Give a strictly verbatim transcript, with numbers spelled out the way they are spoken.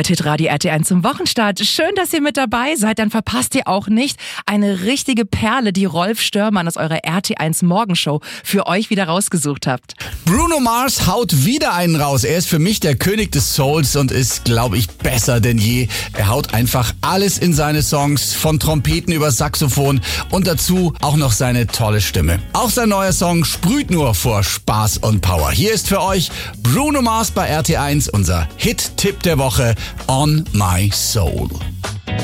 Ihr hört Hitradio R T eins zum Wochenstart. Schön, dass ihr mit dabei seid. Dann verpasst ihr auch nicht eine richtige Perle, die Rolf Störmann aus eurer R T eins Morgenshow für euch wieder rausgesucht habt. Bruno Mars haut wieder einen raus. Er ist für mich der König des Souls und ist, glaube ich, besser denn je. Er haut einfach alles in seine Songs, von Trompeten über Saxophon und dazu auch noch seine tolle Stimme. Auch sein neuer Song sprüht nur vor Spaß und Power. Hier ist für euch Bruno Mars bei R T eins, unser Hit-Tipp der Woche, On My Soul.